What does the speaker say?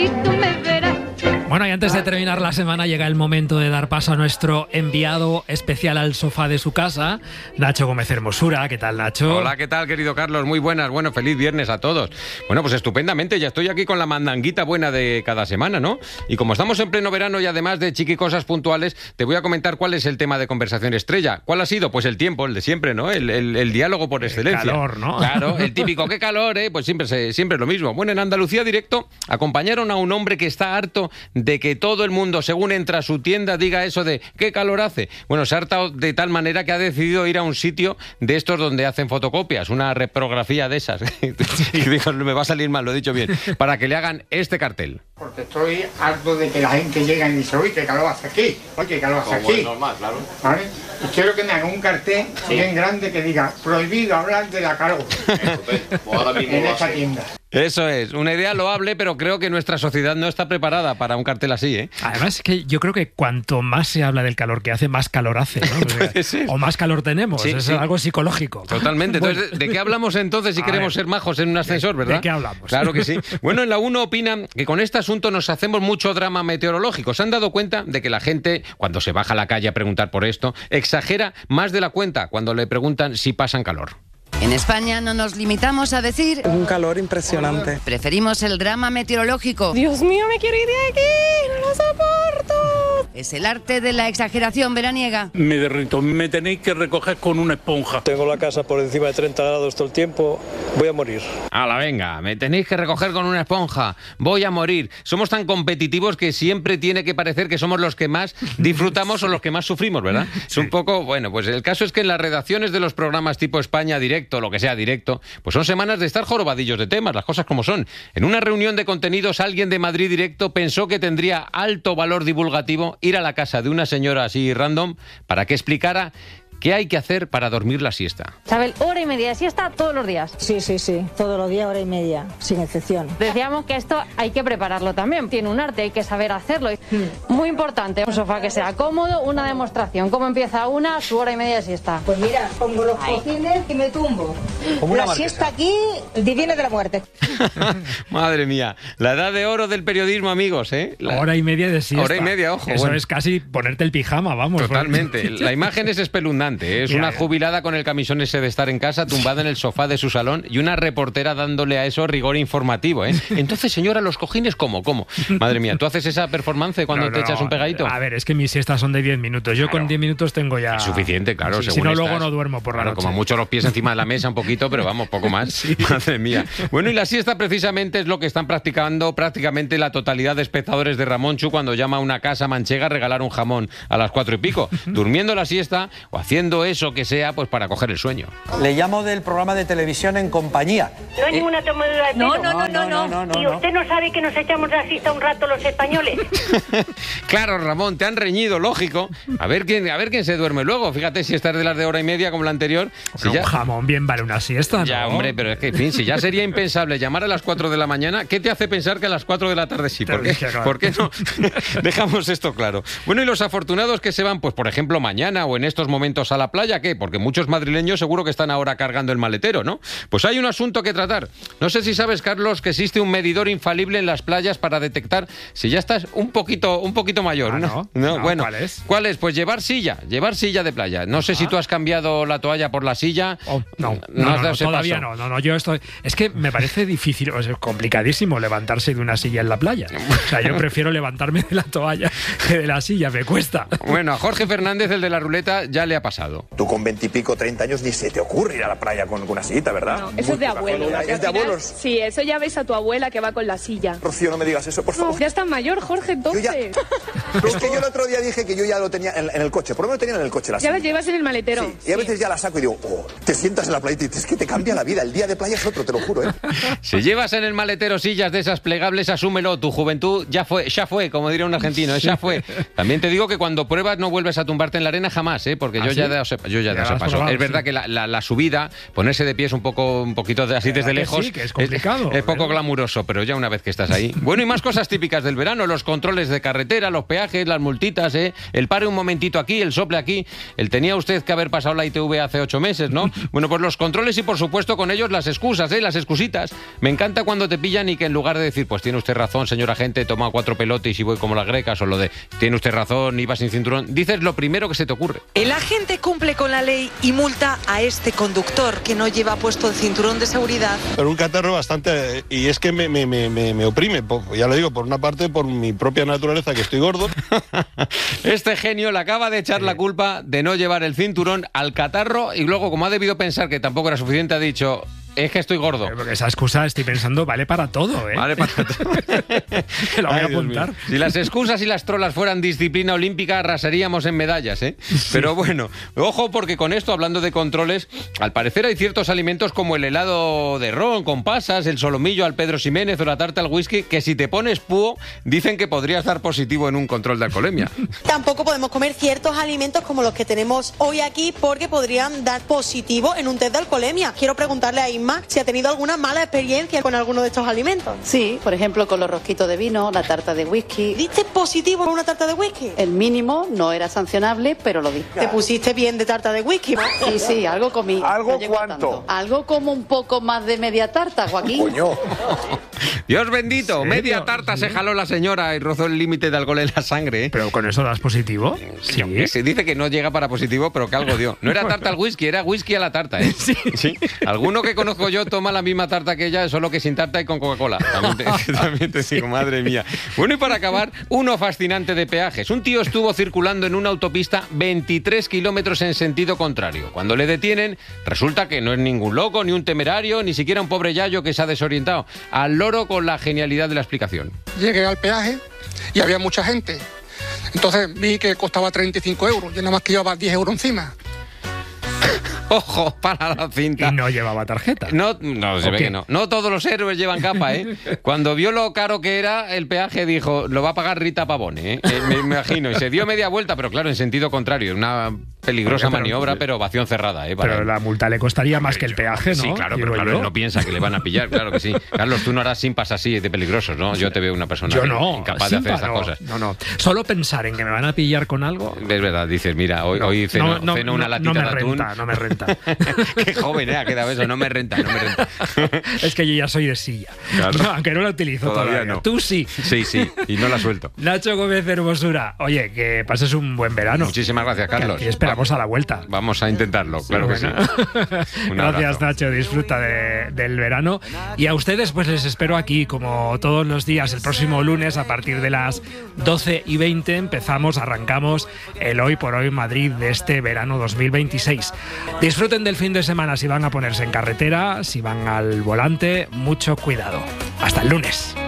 y tú me verás. Bueno, y antes de terminar la semana llega el momento de dar paso a nuestro enviado especial al sofá de su casa, Nacho Gómez Hermosura. ¿Qué tal, Nacho? Hola, ¿qué tal, querido Carlos? Muy buenas. Bueno, feliz viernes a todos. Bueno, pues estupendamente. Ya estoy aquí con la mandanguita buena de cada semana, ¿no? Y como estamos en pleno verano y además de chiquicosas puntuales, te voy a comentar cuál es el tema de conversación estrella. ¿Cuál ha sido? Pues el tiempo, el de siempre, ¿no? El diálogo por excelencia. El calor, ¿no? Claro, el típico, ¿qué calor, eh? Pues siempre es lo mismo. Bueno, en Andalucía Directo acompañaron a un hombre que está harto de que todo el mundo, según entra a su tienda, diga eso de ¿qué calor hace? Bueno, se ha hartado de tal manera que ha decidido ir a un sitio de estos donde hacen fotocopias, una reprografía de esas. Y dijo, me va a salir mal, lo he dicho bien, para que le hagan este cartel. Porque estoy harto de que la gente llega y dice, uy, qué calor hace aquí, oye, qué calor hace aquí. Es normal, claro. ¿Vale? Y quiero que me hagan un cartel bien grande que diga, prohibido hablar de la calor en esta tienda. Eso es, una idea loable, pero creo que nuestra sociedad no está preparada para un cartel así, ¿eh? Además, es que yo creo que cuanto más se habla del calor que hace, más calor hace, ¿no? Puede ser. O más calor tenemos, Sí, es sí. algo psicológico. Totalmente. Entonces, Bueno. ¿de qué hablamos entonces si A queremos ver, ser majos en un ascensor, verdad? ¿de qué hablamos? Claro que sí. Bueno, en la 1 opinan que con este asunto nos hacemos mucho drama meteorológico. Se han dado cuenta de que la gente, cuando se baja a la calle a preguntar por esto, exagera más de la cuenta cuando le preguntan si pasan calor. En España no nos limitamos a decir Un calor impresionante. preferimos el drama meteorológico. Dios mío, me quiero ir de aquí, no lo soporto. Es el arte de la exageración veraniega. Me derrito, me tenéis que recoger con una esponja. Tengo la casa por encima de 30 grados todo el tiempo, voy a morir. ¡Hala, venga! Me tenéis que recoger con una esponja. Voy a morir. Somos tan competitivos que siempre tiene que parecer que somos los que más disfrutamos o los que más sufrimos, ¿verdad? Sí. Es un poco... Bueno, pues el caso es que en las redacciones de los programas tipo España Directo, lo que sea directo, pues son semanas de estar jorobadillos de temas, las cosas como son. En una reunión de contenidos, alguien de Madrid Directo pensó que tendría alto valor divulgativo ir a la casa de una señora así random para que explicara qué hay que hacer para dormir la siesta. Isabel, 1:30 de siesta todos los días. Sí, todos los días 1:30, sin excepción. Decíamos que esto hay que prepararlo también, tiene un arte, hay que saber hacerlo. Muy importante, un sofá que sea cómodo, una demostración. ¿Cómo empieza su 1:30 de siesta? Pues mira, pongo los cojines y me tumbo. La siesta aquí viene de la muerte. Madre mía, la edad de oro del periodismo, amigos, ¿eh? Hora y media de siesta. Hora y media, ojo. Eso bueno. es casi ponerte el pijama, vamos. Totalmente. La imagen es espeluznante. Es una jubilada con el camisón ese de estar en casa, tumbada en el sofá de su salón y una reportera dándole a eso rigor informativo, ¿eh? Entonces, señora, los cojines, ¿cómo? Madre mía, ¿tú haces esa performance cuando te echas un pegadito? A ver, es que mis siestas son de 10 minutos. Yo con 10 minutos tengo ya... Es suficiente, claro. Sí, según si no, estás. luego no duermo por la noche. Como mucho los pies encima de la mesa un poquito, pero vamos, poco más. Sí. Madre mía. Bueno, y la siesta precisamente es lo que están practicando prácticamente la totalidad de espectadores de Ramonchu cuando llama a una casa manchega a regalar un jamón a las 4 y pico, durmiendo la siesta o haciendo eso que sea pues para coger el sueño. Le llamo del programa de televisión En Compañía. No hay ninguna tomadura de pelo. No. ¿Y usted no sabe que nos echamos la siesta un rato los españoles? Claro, Ramón, te han reñido, lógico. A ver quién se duerme luego. Fíjate si estás de las de 1:30 como la anterior. Si un jamón bien vale una siesta, ¿no? Ya, hombre, pero es que, en fin, si ya sería impensable llamar a las 4 de la mañana, ¿qué te hace pensar que a las 4 de la tarde sí? ¿Por qué no? Dejamos esto claro. Bueno, y los afortunados que se van, pues por ejemplo, mañana o en estos momentos a la playa, ¿qué? Porque muchos madrileños seguro que están ahora cargando el maletero, ¿no? Pues hay un asunto que tratar. No sé si sabes, Carlos, que existe un medidor infalible en las playas para detectar si ya estás un poquito mayor. No, bueno, ¿cuál es? Pues llevar silla de playa. No sé si tú has cambiado la toalla por la silla. No, has dado ese todavía paso. no. Yo estoy... Es que me parece difícil, o sea, complicadísimo levantarse de una silla en la playa. O sea, yo prefiero levantarme de la toalla que de la silla, me cuesta. Bueno, a Jorge Fernández, el de la ruleta, ya le ha pasado. Tú con 20 y pico, 30 años, ni se te ocurre ir a la playa con una sillita, ¿verdad? No, eso es de abuelos. ¿Es de abuelos? Sí, eso ya ves a tu abuela que va con la silla. Rocío, no me digas eso, por favor. Ya está mayor, Jorge, entonces. Es que yo el otro día dije que yo ya lo tenía en el coche. Por lo menos tenía en el coche la silla. Ya la llevas en el maletero. Sí, y a veces ya la saco y digo, te sientas en la playa y dices, es que te cambia la vida. El día de playa es otro, te lo juro, ¿eh? Si llevas en el maletero sillas de esas plegables, asúmelo. Tu juventud ya fue, como diría un argentino, ya fue. También te digo que cuando pruebas no vuelves a tumbarte en la arena jamás, ¿eh? Porque yo ya he pasado. Es verdad que la subida, ponerse de pie es un poquito así desde lejos. Sí, que es complicado. Es poco glamuroso, pero ya una vez que estás ahí. Bueno, y más cosas típicas del verano, los controles de carretera, los peajes, las multitas, el pare un momentito aquí, el sople aquí. Tenía usted que haber pasado la ITV hace 8 meses, ¿no? Bueno, pues los controles y por supuesto con ellos las excusas, las excusitas. Me encanta cuando te pillan y que en lugar de decir, pues tiene usted razón, señor agente, he tomado 4 pelotes y voy como las grecas, o lo de, tiene usted razón, iba sin cinturón, dices lo primero que se te ocurre. El agente cumple con la ley y multa a este conductor que no lleva puesto el cinturón de seguridad. Pero un catarro bastante, y es que me oprime, ya lo digo, por una parte por mi propia naturaleza, que estoy gordo. Este genio le acaba de echar la culpa de no llevar el cinturón al catarro y luego, como ha debido pensar que tampoco era suficiente, ha dicho... Es que estoy gordo. Porque esa excusa, estoy pensando, vale para todo, ¿eh? Vale para todo. Que lo voy a apuntar. Si las excusas y las trolas fueran disciplina olímpica, arrasaríamos en medallas, ¿eh? Sí. Pero bueno, ojo, porque con esto, hablando de controles, al parecer hay ciertos alimentos como el helado de ron con pasas, el solomillo al Pedro Ximénez o la tarta al whisky, que si te pones púo, dicen que podrías dar positivo en un control de alcoholemia. Tampoco podemos comer ciertos alimentos como los que tenemos hoy aquí, porque podrían dar positivo en un test de alcoholemia. Quiero preguntarle a Inma si ha tenido alguna mala experiencia con alguno de estos alimentos. Sí, por ejemplo con los rosquitos de vino, la tarta de whisky. ¿Diste positivo por una tarta de whisky? El mínimo no era sancionable, pero lo di. ¿Te pusiste bien de tarta de whisky? Sí, algo comí. ¿Algo no cuánto? Tanto. Algo como un poco más de media tarta, Joaquín. Coño. Dios bendito, media tarta se jaló la señora y rozó el límite de alcohol en la sangre, ¿eh? ¿Pero con eso das positivo? Sí. Se dice que no llega para positivo, pero que algo dio. No era tarta al whisky, era whisky a la tarta, ¿eh? Sí. Alguno que conozco yo toma la misma tarta que ella, solo que sin tarta y con Coca-Cola. También te digo, madre mía. Bueno, y para acabar, uno fascinante de peajes. Un tío estuvo circulando en una autopista 23 kilómetros en sentido contrario. Cuando le detienen, resulta que no es ningún loco, ni un temerario, ni siquiera un pobre yayo que se ha desorientado. Al loro con la genialidad de la explicación. Llegué al peaje y había mucha gente. Entonces vi que costaba 35 euros. Yo nada más que llevaba 10 euros encima. Ojo, para la cinta. Y no llevaba tarjeta. No, se ve que no. No todos los héroes llevan capa, ¿eh? Cuando vio lo caro que era el peaje, dijo, lo va a pagar Rita Pavone, ¿eh? Me imagino. Y se dio media vuelta, pero claro, en sentido contrario. Una peligrosa maniobra, pero ovación cerrada, ¿eh? Pero la multa le costaría más que el peaje, ¿no? Sí, claro, pero claro, él no piensa que le van a pillar, claro que sí. Carlos, tú no harás simpas así de peligrosos, ¿no? Yo te veo una persona incapaz de hacer estas cosas. No. Solo pensar en que me van a pillar con algo... Es verdad, dices, mira, hoy ceno una latita de atún. No me renta. Qué joven, ha quedado eso, no me renta. Es que yo ya soy de silla. Claro. No, aunque no la utilizo todavía. No. Tú sí. Sí, y no la suelto. Nacho Gómez Hermosura, oye, que pases un buen verano. Muchísimas gracias, Carlos. Y esperamos a la vuelta. Vamos a intentarlo, claro que sí. Gracias, Nacho, disfruta del verano. Y a ustedes, pues les espero aquí, como todos los días, el próximo lunes, a partir de las 12:20, arrancamos el Hoy por Hoy Madrid de este verano 2026. Disfruten del fin de semana si van a ponerse en carretera, si van al volante, mucho cuidado. Hasta el lunes.